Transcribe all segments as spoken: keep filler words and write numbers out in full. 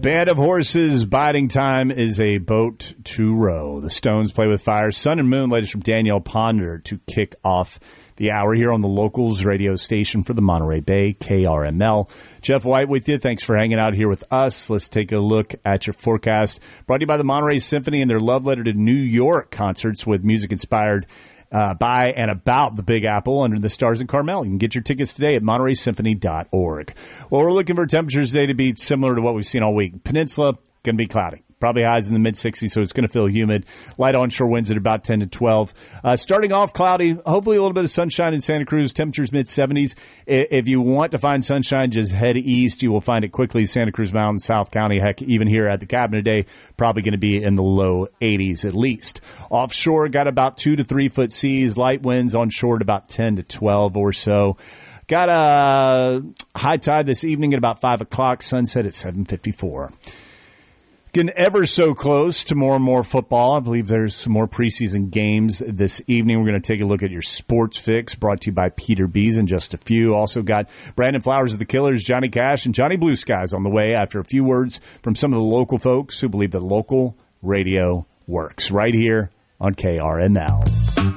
Band of Horses, Biding Time is a boat to row. The Stones play with fire. Sun and Moon, latest from Danielle Ponder to kick off the hour here on the Locals radio station for the Monterey Bay, K R M L. Jeff White with you. Thanks for hanging out here with us. Let's take a look at your forecast. Brought to you by the Monterey Symphony and their Love Letter to New York concerts with music inspired uh, by and about the Big Apple under the stars in Carmel. You can get your tickets today at monterey symphony dot org. Well, we're looking for temperatures today to be similar to what we've seen all week. Peninsula, going to be cloudy. Probably highs in the mid-sixties, so it's going to feel humid. Light onshore winds at about ten to twelve. Uh, starting off cloudy, hopefully a little bit of sunshine in Santa Cruz. Temperatures mid-seventies. If you want to find sunshine, just head east. You will find it quickly. Santa Cruz Mountain, South County, heck, even here at the cabin today, probably going to be in the low eighties at least. Offshore, got about two to three foot seas. Light winds onshore at about ten to twelve or so. Got a high tide this evening at about five o'clock. Sunset at seven fifty-four. Getting ever so close to more and more football. I believe there's some more preseason games this evening. We're going to take a look at your sports fix, brought to you by Peter Bees in just a few. Also got Brandon Flowers of the Killers, Johnny Cash, and Johnny Blue Skies on the way after a few words from some of the local folks who believe that local radio works right here on K R M L.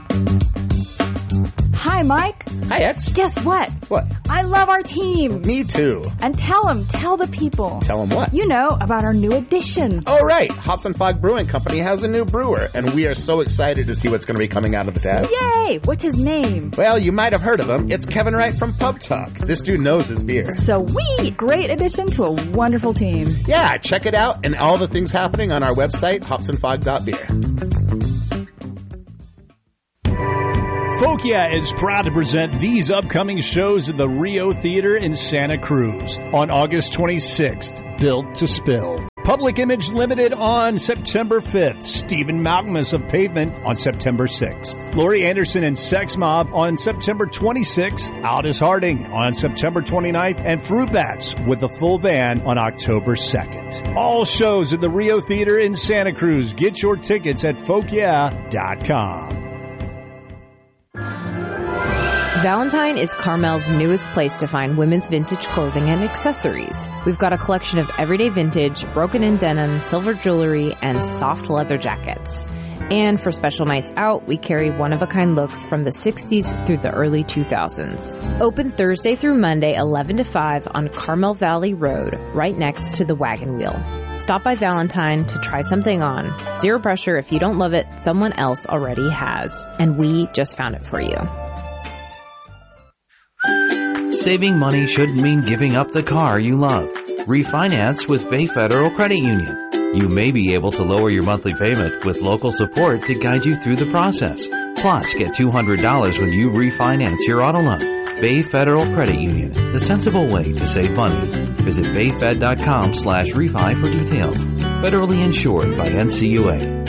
Hi, Mike. Hi, X. Guess what? What? I love our team. Me too. And tell them, tell the people. Tell them what? You know, about our new addition. Oh, right. Hops and Fog Brewing Company has a new brewer, and we are so excited to see what's going to be coming out of the tap. Yay! What's his name? Well, you might have heard of him. It's Kevin Wright from Pub Talk. This dude knows his beer. So we, great addition to a wonderful team. Yeah, check it out and all the things happening on our website, hops and fog dot beer. Fokia is proud to present these upcoming shows at the Rio Theater in Santa Cruz. On August twenty-sixth, Built to Spill. Public Image Limited on September fifth. Stephen Malcolmus of Pavement on September sixth. Laurie Anderson and Sex Mob on September twenty-sixth. Aldous Harding on September twenty-ninth. And Fruit Bats with the full band on October second. All shows at the Rio Theater in Santa Cruz. Get your tickets at fokia dot com. Valentine is Carmel's newest place to find women's vintage clothing and accessories. We've got a collection of everyday vintage, broken-in denim, silver jewelry, and soft leather jackets. And for special nights out, we carry one-of-a-kind looks from the sixties through the early two thousands. Open Thursday through Monday, eleven to five on Carmel Valley Road, right next to the Wagon Wheel. Stop by Valentine to try something on. Zero pressure. If you don't love it, someone else already has. And we just found it for you. Saving money shouldn't mean giving up the car you love. Refinance with Bay Federal Credit Union. You may be able to lower your monthly payment with local support to guide you through the process. Plus, get two hundred dollars when you refinance your auto loan. Bay Federal Credit Union, the sensible way to save money. Visit bayfed dot com slash refi for details. Federally insured by N C U A.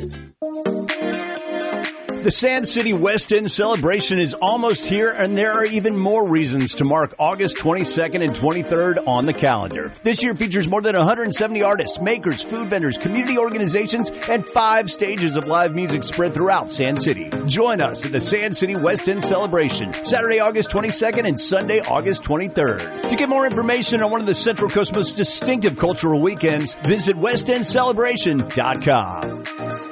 The Sand City West End celebration is almost here, and there are even more reasons to mark August twenty-second and twenty-third on the calendar. This year features more than one hundred seventy artists, makers, food vendors, community organizations, and five stages of live music spread throughout Sand City. Join us at the Sand City West End celebration, Saturday, August twenty-second and Sunday, August twenty-third. To get more information on one of the Central Coast's most distinctive cultural weekends, visit west end celebration dot com.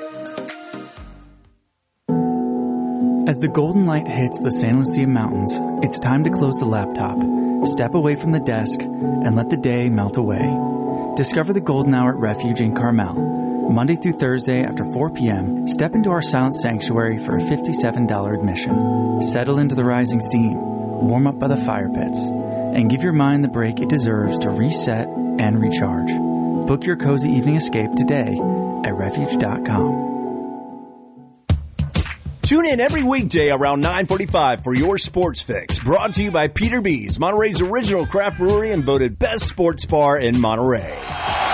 As the golden light hits the San Lucia Mountains, it's time to close the laptop, step away from the desk, and let the day melt away. Discover the golden hour at Refuge in Carmel. Monday through Thursday after four p.m., step into our silent sanctuary for a fifty-seven dollars admission. Settle into the rising steam, warm up by the fire pits, and give your mind the break it deserves to reset and recharge. Book your cozy evening escape today at refuge dot com. Tune in every weekday around nine forty-five for your sports fix. Brought to you by Peter Bees, Monterey's original craft brewery and voted best sports bar in Monterey.